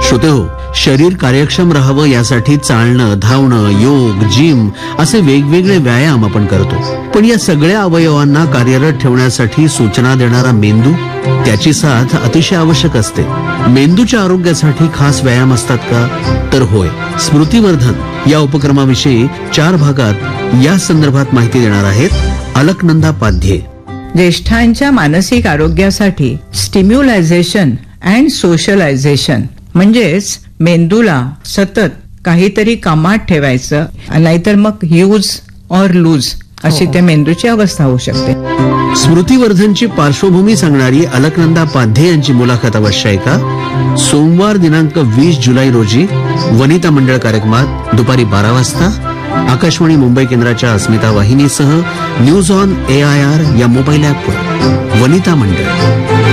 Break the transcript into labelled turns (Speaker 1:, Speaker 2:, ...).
Speaker 1: श्रोतेहो, शरीर कार्यक्षम राहावं यासाठी चालणं, धावणं, योग, जिम असे वेगवेगळे व्यायाम आपण करतो. पण या सगळ्या अवयवांना कार्यरत ठेवण्यासाठी सूचना देणारा मेंदू, त्याची साथ अतिशय आवश्यक असते. मेंदूच्या आरोग्यासाठी खास व्यायाम असतात का? तर होय. स्मृतिवर्धन या उपक्रमाविषयी 4 भागात या संदर्भात माहिती देणार आहेत अलकनंदा पाध्ये.
Speaker 2: ज्येष्ठांच्या मानसिक आरोग्यासाठी स्टिम्युलायझेशन अँड सोशलायझेशन म्हणजेच मेंदूला सतत काहीतरी कामात ठेवायचं, नाहीतर मग यूज ऑर लूज अशी त्या मेंदूची अवस्था होऊ शकते.
Speaker 1: स्मृतिवर्धनची पार्श्वभूमी सांगणारी अलकनंदा पाध्ये यांची मुलाखत अवश्य ऐका. सोमवार दिनांक 20 जुलै रोजी वनिता मंडळ कार्यक्रमात दुपारी 12 वाजता आकाशवाणी मुंबई केंद्राच्या अस्मिता वाहिनीसह न्यूज ऑन AIR या मोबाईल ॲपवर. वनिता मंडळ.